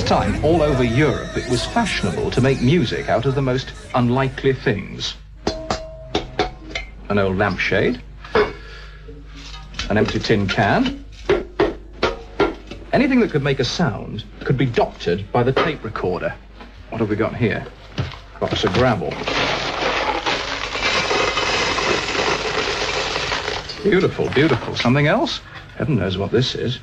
time, all over Europe, it was fashionable to make music out of the most unlikely things. An old lampshade, an empty tin can. Anything that could make a sound could be doctored by the tape recorder. What have we got here? Box of gravel. Beautiful, beautiful. Something else? Heaven knows what this is.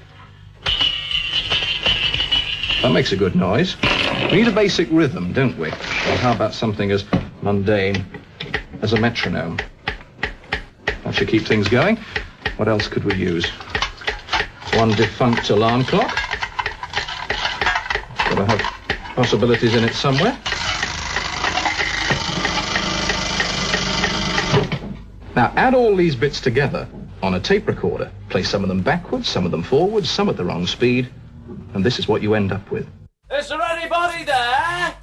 That makes a good noise. We need a basic rhythm, don't we? Well, how about something as mundane as a metronome? That should keep things going. What else could we use? One defunct alarm clock. Got to have possibilities in it somewhere. Now, add all these bits together on a tape recorder. Play some of them backwards, some of them forwards, some at the wrong speed, and this is what you end up with. Is there anybody there?